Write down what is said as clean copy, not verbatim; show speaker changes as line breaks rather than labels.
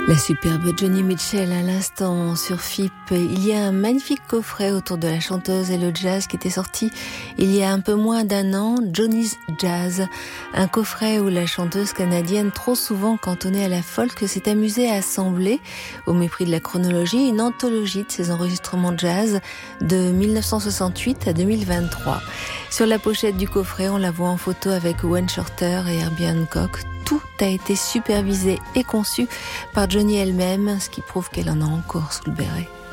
La superbe Joni Mitchell à l'instant sur FIP. Il y a un magnifique coffret autour de la chanteuse et le jazz qui était sorti il y a un peu moins d'un an, Joni's Jazz. Un coffret où la chanteuse canadienne, trop souvent cantonnée à la folk, s'est amusée à assembler, au mépris de la chronologie, une anthologie de ses enregistrements jazz de 1968 à 2023. Sur la pochette du coffret, on la voit en photo avec Wayne Shorter et Herbie Hancock. Tout a été supervisé et conçu par Joni elle-même, ce qui prouve qu'elle en a encore sous le béret.